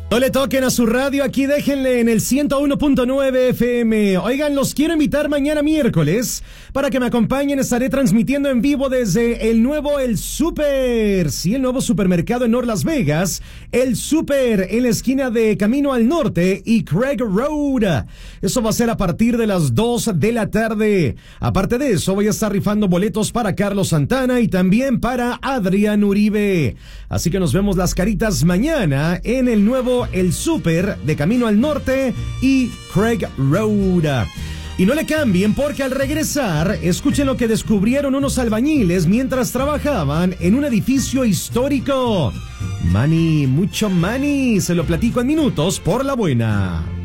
No le toquen a su radio, aquí déjenle en el 101.9 FM. Oigan, los quiero invitar mañana miércoles para que me acompañen. Estaré transmitiendo en vivo desde el nuevo El Súper. Sí, el nuevo supermercado en North Las Vegas. El Súper en la esquina de Camino al Norte y Craig Road. Eso va a ser a partir de las 2 de la tarde. Aparte de eso, voy a estar rifando boletos para Carlos Santana y también para Adrián Uribe. Así que nos vemos las caritas mañana en el nuevo El Súper de Camino al Norte y Craig Road. Y no le cambien porque al regresar, escuchen lo que descubrieron unos albañiles mientras trabajaban en un edificio histórico. Money, mucho money, se lo platico en minutos por La Buena.